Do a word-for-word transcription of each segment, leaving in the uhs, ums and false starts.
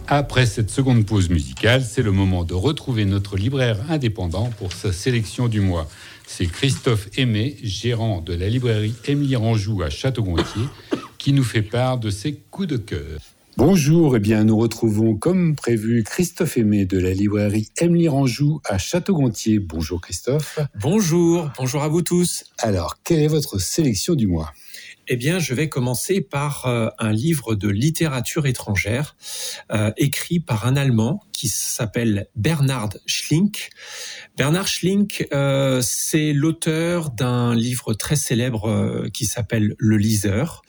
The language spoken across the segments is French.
Après cette seconde pause musicale, c'est le moment de retrouver notre libraire indépendant pour sa sélection du mois. C'est Christophe Aimé, gérant de la librairie Émilie Ranjou à Château-Gontier, qui nous fait part de ses coups de cœur. Bonjour, eh bien nous retrouvons comme prévu Christophe Aimé de la librairie Émilie Ranjou à Château-Gontier. Bonjour Christophe. Bonjour, bonjour à vous tous. Alors, quelle est votre sélection du mois ? Eh bien, je vais commencer par euh, un livre de littérature étrangère euh, écrit par un Allemand qui s'appelle Bernhard Schlink. Bernhard Schlink, euh, c'est l'auteur d'un livre très célèbre euh, qui s'appelle Le Liseur.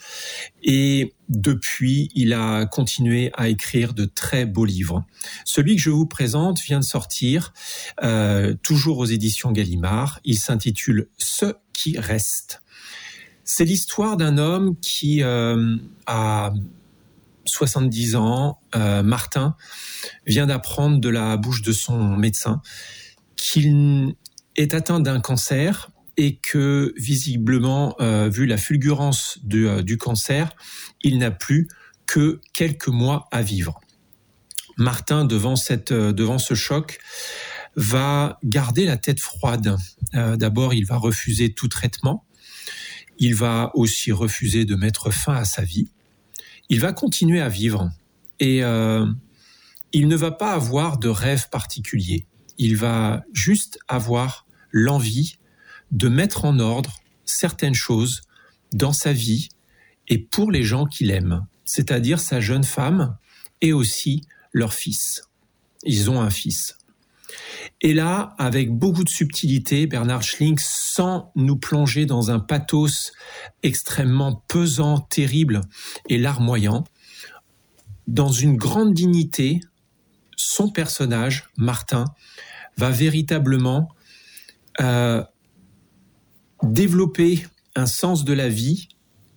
Et depuis, il a continué à écrire de très beaux livres. Celui que je vous présente vient de sortir, euh, toujours aux éditions Gallimard. Il s'intitule « Ce qui reste ». C'est l'histoire d'un homme qui euh, a soixante-dix ans, euh, Martin, vient d'apprendre de la bouche de son médecin qu'il est atteint d'un cancer et que visiblement, euh, vu la fulgurance de, euh, du cancer, il n'a plus que quelques mois à vivre. Martin, devant, cette, euh, devant ce choc, va garder la tête froide. Euh, d'abord, il va refuser tout traitement. Il va aussi refuser de mettre fin à sa vie. Il va continuer à vivre et euh, il ne va pas avoir de rêve particulier. Il va juste avoir l'envie de mettre en ordre certaines choses dans sa vie et pour les gens qu'il aime, c'est-à-dire sa jeune femme et aussi leur fils. Ils ont un fils. Et là, avec beaucoup de subtilité, Bernhard Schlink, sans nous plonger dans un pathos extrêmement pesant, terrible et larmoyant, dans une grande dignité, son personnage, Martin, va véritablement euh, développer un sens de la vie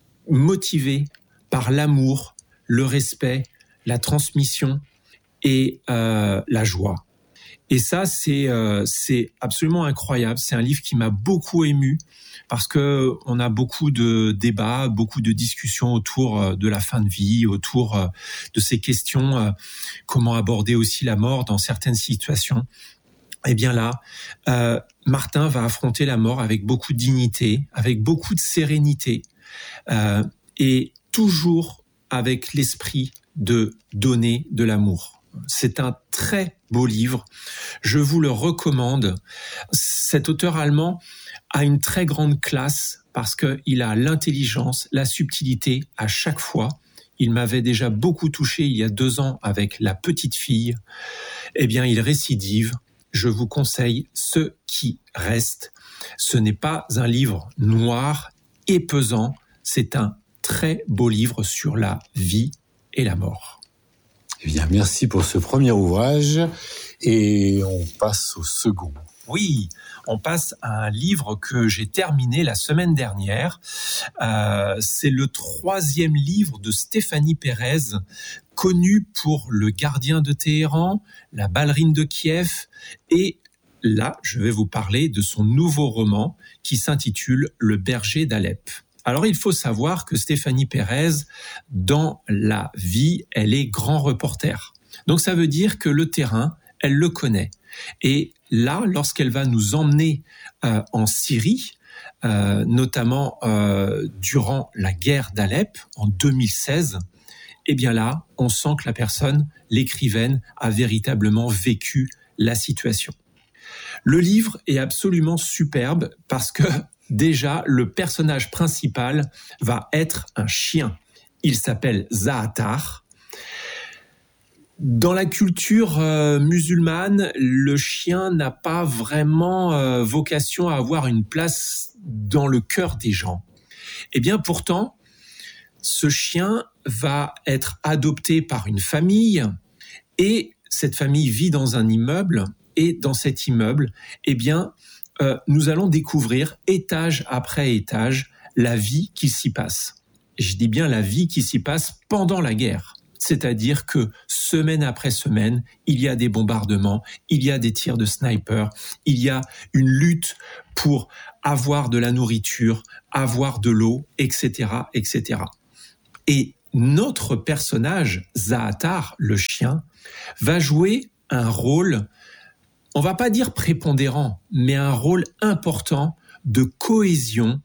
motivé par l'amour, le respect, la transmission et euh, la joie. Et ça, c'est euh, c'est absolument incroyable. C'est un livre qui m'a beaucoup ému parce que on a beaucoup de débats, beaucoup de discussions autour de la fin de vie, autour de ces questions, euh, comment aborder aussi la mort dans certaines situations. Eh bien là, euh, Martin va affronter la mort avec beaucoup de dignité, avec beaucoup de sérénité, euh, et toujours avec l'esprit de donner de l'amour. C'est un très beau livre. Je vous le recommande. Cet auteur allemand a une très grande classe parce qu'il a l'intelligence, la subtilité à chaque fois. Il m'avait déjà beaucoup touché il y a deux ans avec La petite fille. Eh bien, il récidive. Je vous conseille Ce qui reste. Ce n'est pas un livre noir et pesant. C'est un très beau livre sur la vie et la mort. Eh bien, merci pour ce premier ouvrage et on passe au second. Oui, on passe à un livre que j'ai terminé la semaine dernière. Euh, c'est le troisième livre de Stéphanie Pérez, connue pour Le Gardien de Téhéran, La ballerine de Kiev et là, je vais vous parler de son nouveau roman qui s'intitule Le berger d'Alep. Alors, il faut savoir que Stéphanie Pérez, dans la vie, elle est grand reporter. Donc, ça veut dire que le terrain, elle le connaît. Et là, lorsqu'elle va nous emmener euh, en Syrie, euh, notamment euh, durant la guerre d'Alep en deux mille seize, eh bien là, on sent que la personne, l'écrivaine, a véritablement vécu la situation. Le livre est absolument superbe parce que déjà, le personnage principal va être un chien. Il s'appelle Zaatar. Dans la culture euh, musulmane, le chien n'a pas vraiment euh, vocation à avoir une place dans le cœur des gens. Eh bien, pourtant, ce chien va être adopté par une famille et cette famille vit dans un immeuble et dans cet immeuble, eh bien, Euh, nous allons découvrir étage après étage la vie qui s'y passe. Je dis bien la vie qui s'y passe pendant la guerre. C'est-à-dire que semaine après semaine, il y a des bombardements, il y a des tirs de sniper, il y a une lutte pour avoir de la nourriture, avoir de l'eau, et cetera, et cetera. Et notre personnage, Zaatar, le chien, va jouer un rôle, on va pas dire prépondérant, mais un rôle important de cohésion,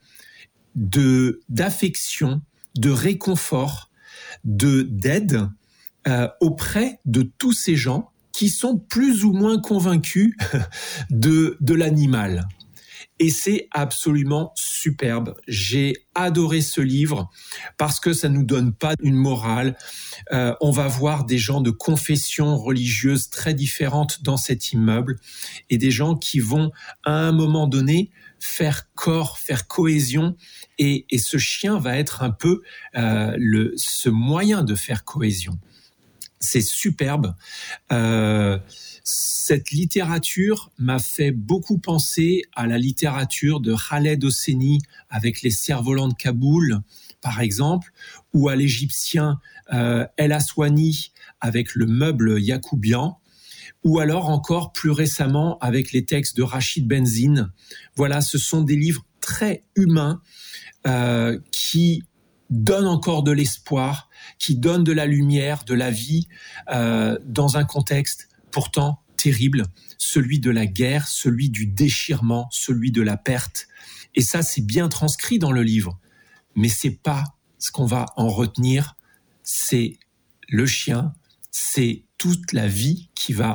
de, d'affection, de réconfort, de, d'aide euh, auprès de tous ces gens qui sont plus ou moins convaincus de, de l'animal. Et c'est absolument superbe. J'ai adoré ce livre parce que ça nous donne pas une morale. Euh, on va voir des gens de confessions religieuses très différentes dans cet immeuble et des gens qui vont, à un moment donné, faire corps, faire cohésion. Et, et ce chien va être un peu euh, le, ce moyen de faire cohésion. C'est superbe. Euh, cette littérature m'a fait beaucoup penser à la littérature de Khaled Hosseini avec les cerfs-volants de Kaboul, par exemple, ou à l'égyptien euh, El Aswani avec le meuble Yacoubian, ou alors encore plus récemment avec les textes de Rachid Benzine. Voilà, ce sont des livres très humains euh, qui donne encore de l'espoir, qui donne de la lumière, de la vie, euh, dans un contexte pourtant terrible, celui de la guerre, celui du déchirement, celui de la perte. Et ça, c'est bien transcrit dans le livre. Mais c'est pas ce qu'on va en retenir, c'est le chien, c'est toute la vie qui va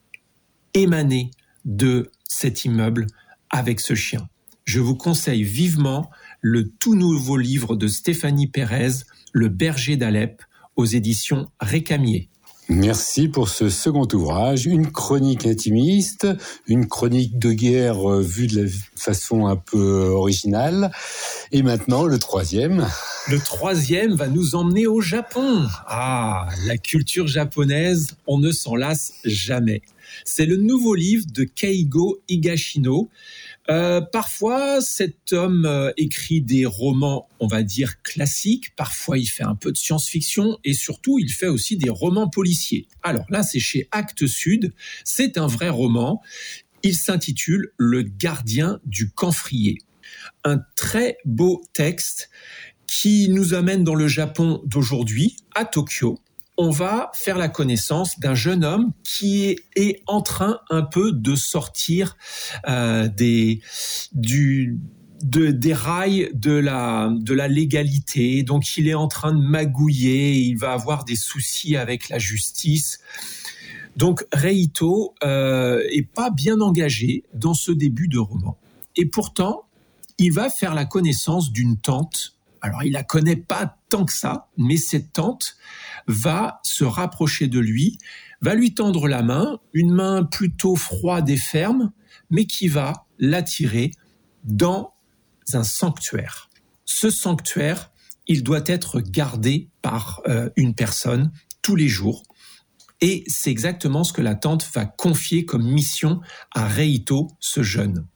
émaner de cet immeuble avec ce chien. Je vous conseille vivement le tout nouveau livre de Stéphanie Pérez, Le berger d'Alep, aux éditions Récamier. Merci pour ce second ouvrage, une chronique intimiste, une chronique de guerre euh, vue de la façon un peu originale. Et maintenant, le troisième. Le troisième va nous emmener au Japon. Ah, la culture japonaise, on ne s'en lasse jamais. C'est le nouveau livre de Keigo Higashino. Euh, parfois, cet homme euh, écrit des romans, on va dire, classiques. Parfois, il fait un peu de science-fiction et surtout, il fait aussi des romans policiers. Alors là, c'est chez Actes Sud. C'est un vrai roman. Il s'intitule « Le gardien du camphrier ». Un très beau texte qui nous amène dans le Japon d'aujourd'hui, à Tokyo. On va faire la connaissance d'un jeune homme qui est, est en train un peu de sortir euh, des, du, de, des rails de la, de la légalité. Donc, il est en train de magouiller, il va avoir des soucis avec la justice. Donc, Reito euh, est pas bien engagé dans ce début de roman. Et pourtant, il va faire la connaissance d'une tante. Alors, il la connaît pas tant que ça, mais cette tante va se rapprocher de lui, va lui tendre la main, une main plutôt froide et ferme, mais qui va l'attirer dans un sanctuaire. Ce sanctuaire, il doit être gardé par euh, une personne tous les jours. Et c'est exactement ce que la tante va confier comme mission à Reito, ce jeune.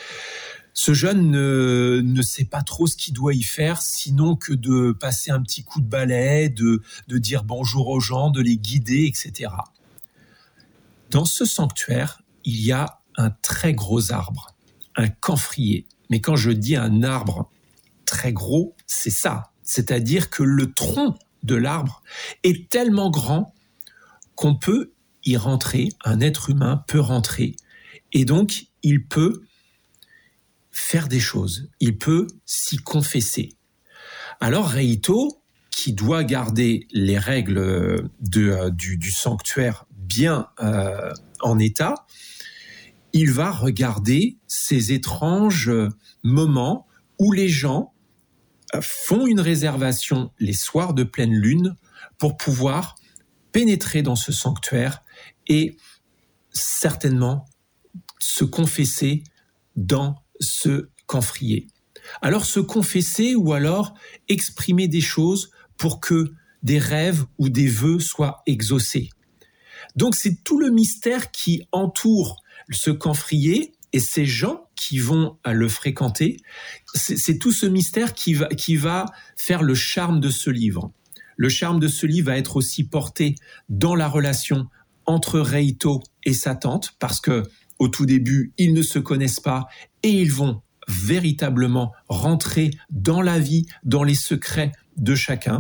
Ce jeune ne, ne sait pas trop ce qu'il doit y faire, sinon que de passer un petit coup de balai, de, de dire bonjour aux gens, de les guider, et cetera. Dans ce sanctuaire, il y a un très gros arbre, un camphrier. Mais quand je dis un arbre très gros, c'est ça. C'est-à-dire que le tronc de l'arbre est tellement grand qu'on peut y rentrer, un être humain peut rentrer. Et donc, il peut faire des choses, il peut s'y confesser. Alors Reito, qui doit garder les règles de, euh, du, du sanctuaire bien euh, en état, il va regarder ces étranges moments où les gens font une réservation les soirs de pleine lune pour pouvoir pénétrer dans ce sanctuaire et certainement se confesser dans ce camphrier. Alors se confesser ou alors exprimer des choses pour que des rêves ou des vœux soient exaucés. Donc c'est tout le mystère qui entoure ce camphrier et ces gens qui vont le fréquenter. C'est, c'est tout ce mystère qui va, qui va faire le charme de ce livre. Le charme de ce livre va être aussi porté dans la relation entre Reito et sa tante, parce que au tout début, ils ne se connaissent pas et ils vont véritablement rentrer dans la vie, dans les secrets de chacun.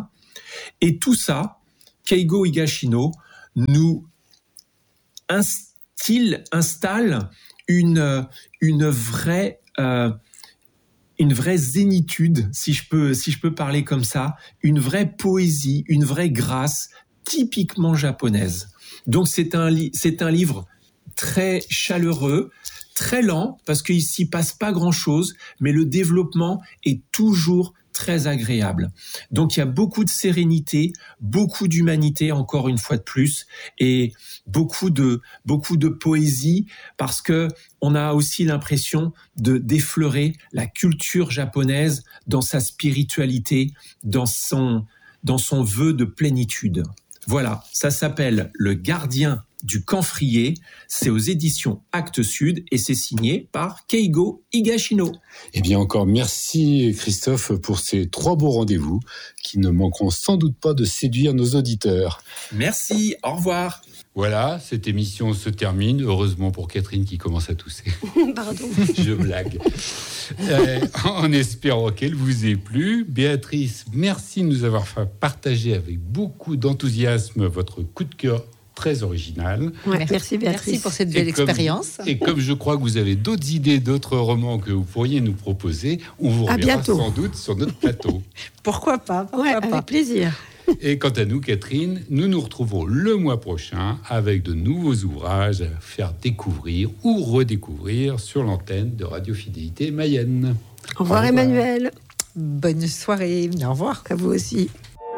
Et tout ça, Keigo Higashino nous instille, installe une, une vraie, euh, une vraie zénitude, si je peux, si je peux parler comme ça, une vraie poésie, une vraie grâce typiquement japonaise. Donc c'est un, li- c'est un livre très chaleureux, très lent, parce qu'il s'y passe pas grand-chose, mais le développement est toujours très agréable. Donc il y a beaucoup de sérénité, beaucoup d'humanité, encore une fois de plus, et beaucoup de beaucoup de poésie, parce que on a aussi l'impression de d'effleurer la culture japonaise dans sa spiritualité, dans son dans son vœu de plénitude. Voilà, ça s'appelle Le Gardien du Camphrier, c'est aux éditions Actes Sud et c'est signé par Keigo Higashino. Eh bien encore merci Christophe pour ces trois beaux rendez-vous qui ne manqueront sans doute pas de séduire nos auditeurs. Merci, au revoir. Voilà, cette émission se termine. Heureusement pour Catherine qui commence à tousser. Pardon. Je blague. Euh, en espérant qu'elle vous ait plu. Béatrice, merci de nous avoir fait partager avec beaucoup d'enthousiasme votre coup de cœur très original. Ouais, merci Béatrice. Merci pour cette belle Et comme- expérience. Et comme je crois que vous avez d'autres idées, d'autres romans que vous pourriez nous proposer, on vous À reverra bientôt. sans doute sur notre plateau. Pourquoi pas, pourquoi Ouais, pas. avec plaisir. Et quant à nous, Catherine, nous nous retrouvons le mois prochain avec de nouveaux ouvrages à faire découvrir ou redécouvrir sur l'antenne de Radio Fidélité Mayenne. Au revoir, Au revoir. Emmanuel. Bonne soirée, au revoir. À vous aussi.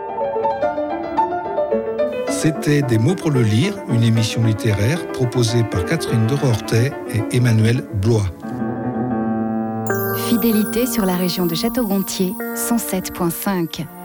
C'était Des mots pour le lire, une émission littéraire proposée par Catherine de Roortay et Emmanuel Blois. Fidélité sur la région de Château-Gontier, cent sept virgule cinq.